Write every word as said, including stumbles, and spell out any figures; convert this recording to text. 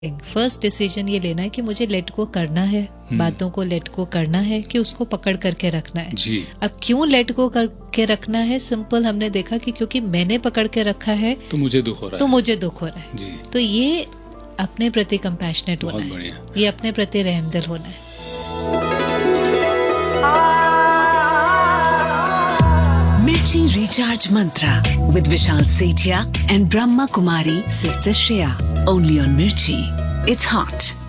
First decision ये लेना है कि मुझे लेट गो करना है, बातों को लेट गो करना है कि उसको पकड़ करके रखना है जी। अब क्यों लेट गो करके रखना है? सिंपल, हमने देखा कि क्योंकि मैंने पकड़ के रखा है तो मुझे दुख हो रहा तो है मुझे दुख हो रहा है जी। तो ये अपने प्रति कंपैशनेट होना बहुत है, बढ़िया। ये अपने प्रति रहमदिल होना है। Mirchi Recharge Mantra with Vishal Sethia and Brahma Kumari Sister Shreya. Only on Mirchi. It's hot.